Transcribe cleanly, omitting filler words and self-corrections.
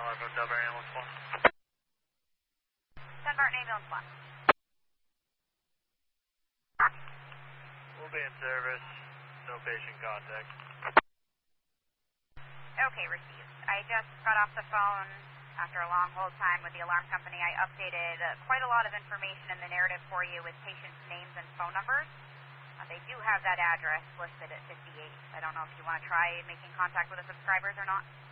from Delaware Ambulance 1. 10 Barton Ambulance 1. We'll be in service. No patient contact. Okay, received. I just got off the phone after a long hold time with the alarm company. I updated quite a lot of information in the narrative for you with patients' names and phone numbers. They do have that address listed at 58. I don't know if you want to try making contact with the subscribers or not.